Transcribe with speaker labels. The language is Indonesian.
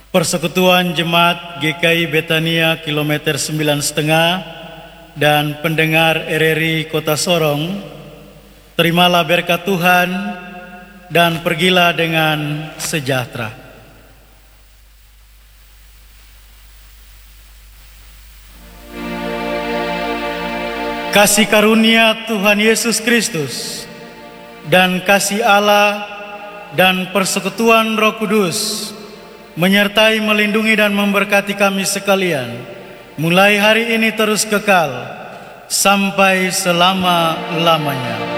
Speaker 1: Persekutuan Jemaat GKI Betania kilometer 9,5 dan pendengar RRI Kota Sorong, terimalah berkat Tuhan dan pergilah dengan sejahtera. Kasih karunia Tuhan Yesus Kristus dan kasih Allah dan persekutuan Roh Kudus menyertai, melindungi dan memberkati kami sekalian, mulai hari ini terus kekal sampai selama-lamanya.